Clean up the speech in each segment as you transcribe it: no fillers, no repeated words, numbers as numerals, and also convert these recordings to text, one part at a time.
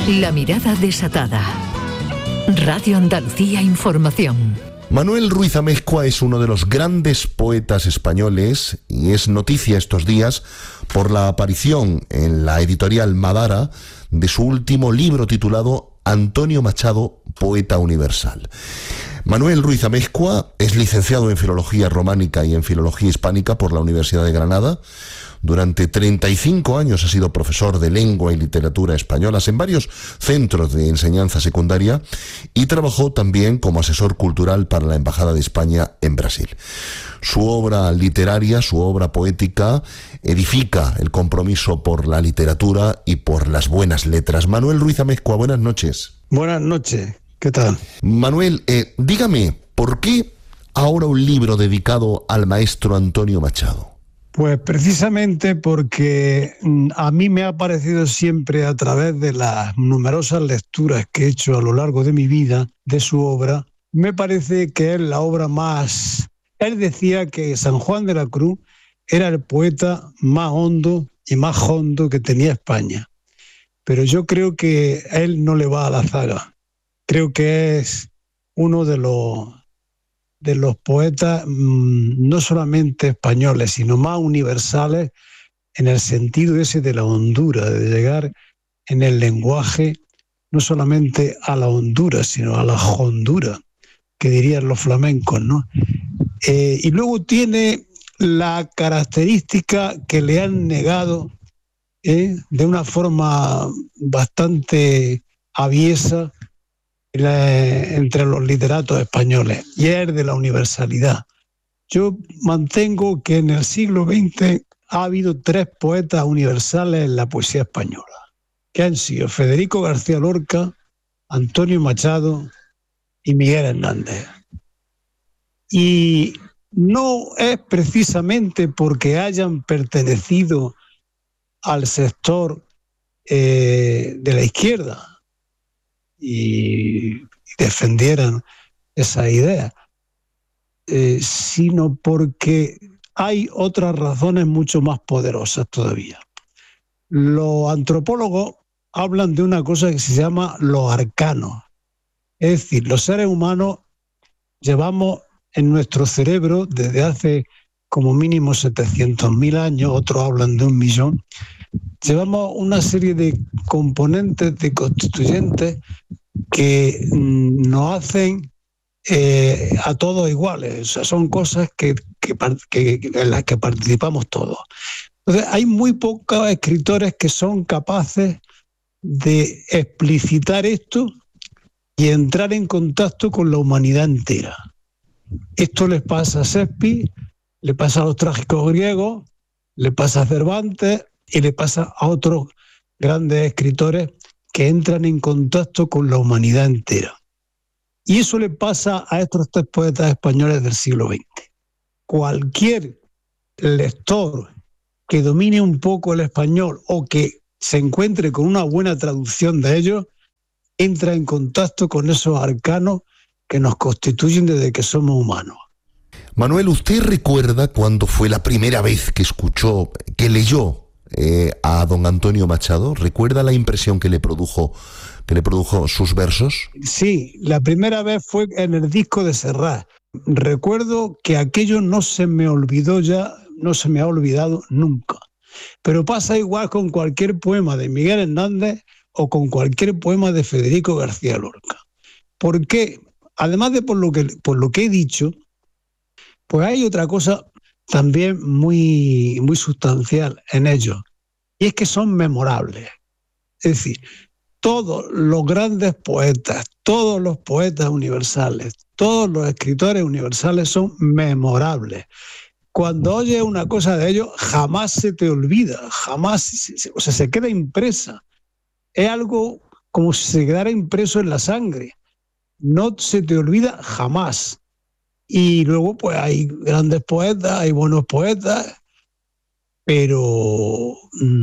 La mirada desatada. Radio Andalucía Información. Manuel Ruiz Amezcua es uno de los grandes poetas españoles y es noticia estos días por la aparición en la editorial Madara de su último libro titulado Antonio Machado, Poeta Universal. Manuel Ruiz Amezcua es licenciado en Filología Románica y en Filología Hispánica por la Universidad de Granada. Durante 35 años ha sido profesor de lengua y literatura españolas en varios centros de enseñanza secundaria y trabajó también como asesor cultural para la Embajada de España en Brasil. Su obra literaria, su obra poética, edifica el compromiso por la literatura y por las buenas letras. Manuel Ruiz Amezcua, buenas noches. Buenas noches, ¿qué tal? Manuel, dígame, ¿por qué ahora un libro dedicado al maestro Antonio Machado? Pues precisamente porque a mí me ha parecido siempre, a través de las numerosas lecturas que he hecho a lo largo de mi vida de su obra, me parece que es la obra más... Él decía que San Juan de la Cruz era el poeta más hondo y más hondo que tenía España. Pero yo creo que a él no le va a la zaga. Creo que es uno de los poetas no solamente españoles, sino más universales en el sentido ese de la hondura, de llegar en el lenguaje no solamente a la hondura, sino a la hondura, que dirían los flamencos, ¿no? Y luego tiene la característica que le han negado de una forma bastante aviesa entre los literatos españoles, y es de la universalidad. Yo mantengo que en el siglo XX ha habido 3 poetas universales en la poesía española, que han sido Federico García Lorca, Antonio Machado y Miguel Hernández. Y no es precisamente porque hayan pertenecido al sector de la izquierda y defendieran esa idea, sino porque hay otras razones mucho más poderosas todavía. Los antropólogos hablan de una cosa que se llama los arcanos. Es decir, los seres humanos llevamos en nuestro cerebro desde hace como mínimo 700.000 años, otros hablan de 1 millón, llevamos una serie de componentes, de constituyentes que nos hacen a todos iguales. O sea, son cosas en las que participamos todos. Entonces, hay muy pocos escritores que son capaces de explicitar esto y entrar en contacto con la humanidad entera. Esto les pasa a Shakespeare, le pasa a los trágicos griegos, le pasa a Cervantes y le pasa a otros grandes escritores que entran en contacto con la humanidad entera. Y eso le pasa a estos 3 poetas españoles del siglo XX. Cualquier lector que domine un poco el español o que se encuentre con una buena traducción de ellos, entra en contacto con esos arcanos que nos constituyen desde que somos humanos. Manuel, ¿usted recuerda cuándo fue la primera vez que escuchó, que leyó a don Antonio Machado? ¿Recuerda la impresión que le produjo sus versos? Sí, la primera vez fue en el disco de Serrat. Recuerdo que aquello no se me olvidó ya, no se me ha olvidado nunca. Pero pasa igual con cualquier poema de Miguel Hernández o con cualquier poema de Federico García Lorca. Porque, además de por lo que he dicho, pues hay otra cosa también muy, muy sustancial en ellos, y es que son memorables. Es decir, todos los grandes poetas, todos los poetas universales, todos los escritores universales son memorables. Cuando oyes una cosa de ellos, jamás se te olvida, jamás, se queda impresa. Es algo como si se quedara impreso en la sangre. No se te olvida jamás. Y luego pues hay grandes poetas, hay buenos poetas, pero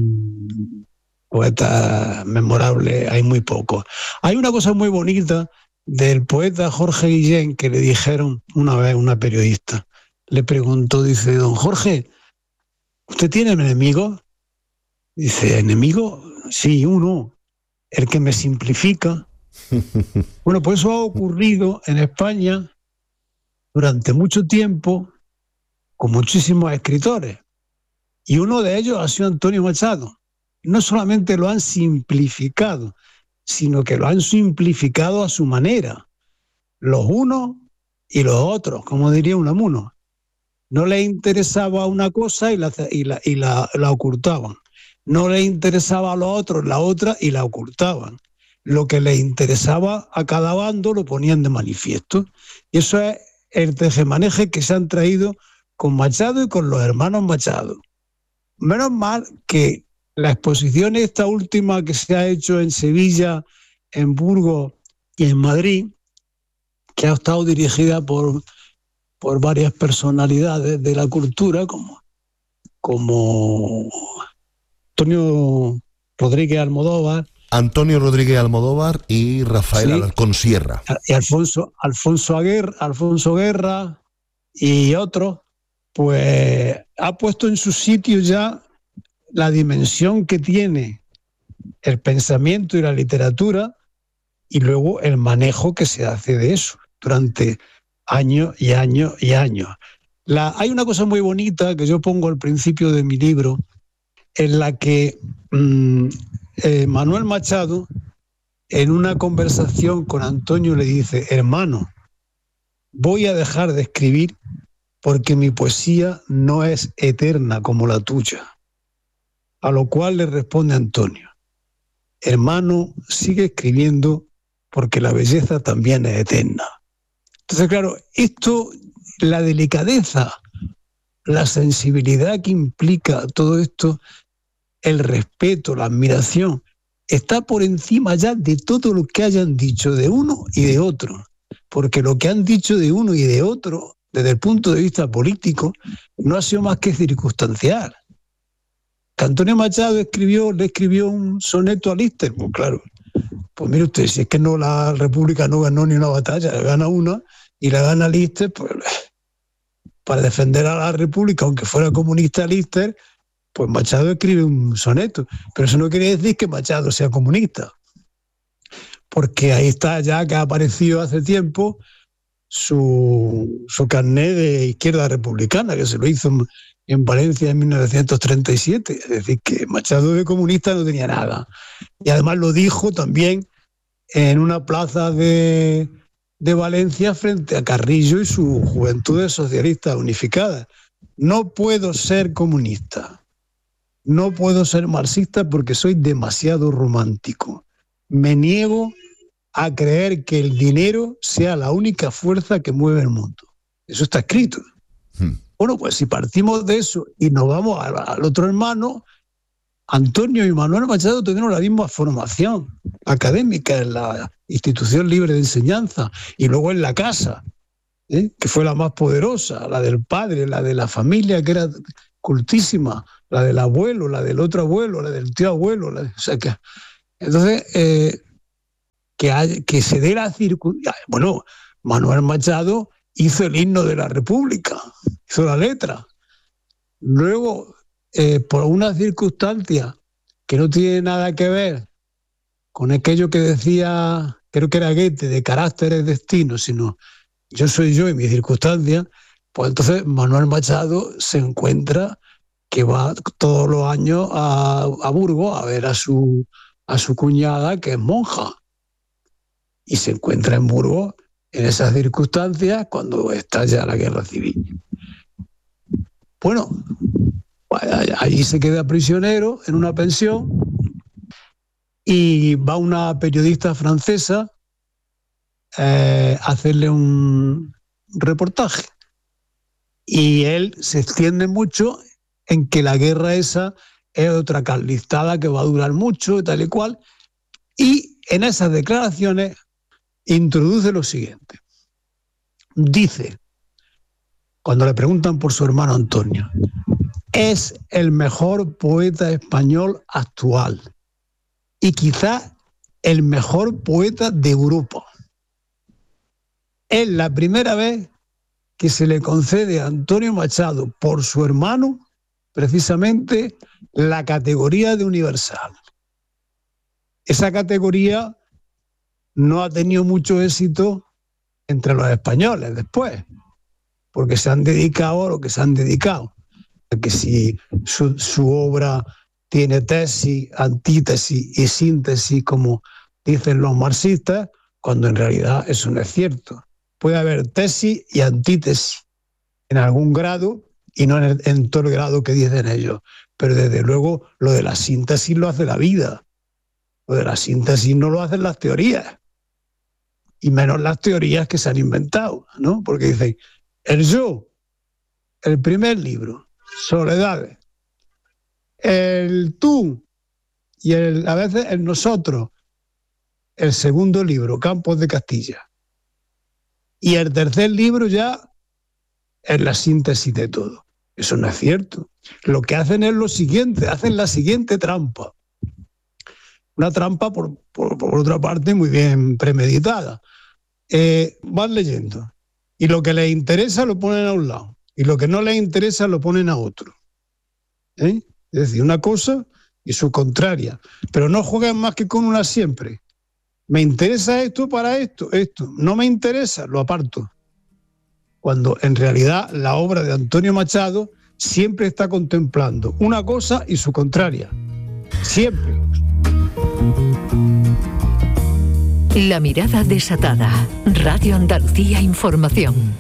poetas memorables hay muy pocos. Hay una cosa muy bonita del poeta Jorge Guillén que le dijeron una vez una periodista. Le preguntó, dice, don Jorge, ¿usted tiene enemigos? Dice, ¿enemigo? Sí, uno. el que me simplifica. Bueno, pues eso ha ocurrido en España durante mucho tiempo con muchísimos escritores. Y uno de ellos ha sido Antonio Machado. No solamente lo han simplificado, sino que lo han simplificado a su manera. Los unos y los otros, como diría Unamuno. No les interesaba una cosa y la ocultaban. No les interesaba a los otros la otra y la ocultaban. Lo que les interesaba a cada bando lo ponían de manifiesto. Y eso es el tejemaneje que se han traído con Machado y con los hermanos Machado. Menos mal que la exposición esta última que se ha hecho en Sevilla, en Burgos y en Madrid, que ha estado dirigida por varias personalidades de la cultura, como Antonio Rodríguez Almodóvar. Antonio Rodríguez Almodóvar y Rafael Alarcón Sierra. Y Alfonso Guerra y otros, pues ha puesto en su sitio ya la dimensión que tiene el pensamiento y la literatura y luego el manejo que se hace de eso durante años y años y años. Hay una cosa muy bonita que yo pongo al principio de mi libro, en la que Manuel Machado, en una conversación con Antonio, le dice: hermano, voy a dejar de escribir porque mi poesía no es eterna como la tuya. A lo cual le responde Antonio: hermano, sigue escribiendo porque la belleza también es eterna. Entonces, claro, esto, la delicadeza, la sensibilidad que implica todo esto, el respeto, la admiración, está por encima ya de todo lo que hayan dicho de uno y de otro. Porque lo que han dicho de uno y de otro, desde el punto de vista político, no ha sido más que circunstancial. Que Antonio Machado le escribió un soneto a Lister, pues claro. Pues mire usted, si es que no, la República no ganó ni una batalla, gana una y la gana Lister, pues para defender a la República, aunque fuera comunista Lister, pues Machado escribe un soneto. Pero eso no quiere decir que Machado sea comunista. Porque ahí está ya que ha aparecido hace tiempo su carnet de izquierda republicana, que se lo hizo en Valencia en 1937. Es decir, que Machado de comunista no tenía nada. Y además lo dijo también en una plaza de Valencia frente a Carrillo y su Juventudes Socialistas Unificadas. No puedo ser comunista, no puedo ser marxista porque soy demasiado romántico. Me niego a creer que el dinero sea la única fuerza que mueve el mundo. Eso está escrito. Bueno, pues si partimos de eso y nos vamos al otro hermano, Antonio y Manuel Machado tuvieron la misma formación académica en la Institución Libre de Enseñanza y luego en la casa, que fue la más poderosa, la del padre, la de la familia, que era cultísima, la del abuelo, la del otro abuelo, la del tío abuelo. Entonces, que se dé la circunstancia. Bueno, Manuel Machado hizo el himno de la República, hizo la letra. Luego, por una circunstancia que no tiene nada que ver con aquello que decía, creo que era Goethe, de carácter es destino, sino yo soy yo y mi circunstancia, pues entonces Manuel Machado se encuentra que va todos los años a Burgos a ver a su cuñada, que es monja, y se encuentra en Burgos en esas circunstancias cuando estalla la guerra civil. Bueno, allí se queda prisionero en una pensión y va una periodista francesa a hacerle un reportaje. Y él se extiende mucho en que la guerra esa es otra carlistada que va a durar mucho y tal y cual. Y en esas declaraciones introduce lo siguiente. Dice, cuando le preguntan por su hermano Antonio, es el mejor poeta español actual y quizá el mejor poeta de Europa. Es la primera vez que se le concede a Antonio Machado por su hermano precisamente la categoría de universal. esa categoría no ha tenido mucho éxito entre los españoles después, porque se han dedicado a lo que se han dedicado. Que si su obra tiene tesis, antítesis y síntesis, como dicen los marxistas, cuando en realidad eso no es cierto. Puede haber tesis y antítesis en algún grado y no en todo el grado que dicen ellos. Pero desde luego lo de la síntesis lo hace la vida. Lo de la síntesis no lo hacen las teorías. Y menos las teorías que se han inventado, ¿no? Porque dicen, el yo, el primer libro, Soledades, el tú y a veces el nosotros, el segundo libro, Campos de Castilla. Y el tercer libro ya es la síntesis de todo. Eso no es cierto. Lo que hacen es lo siguiente, hacen la siguiente trampa. Una trampa, por otra parte, muy bien premeditada. Van leyendo. Y lo que les interesa lo ponen a un lado. Y lo que no les interesa lo ponen a otro. Es decir, una cosa y su contraria. Pero no jueguen más que con una siempre. Me interesa esto para esto. No me interesa, lo aparto. Cuando en realidad la obra de Antonio Machado siempre está contemplando una cosa y su contraria. Siempre. La mirada desatada. Radio Andalucía Información.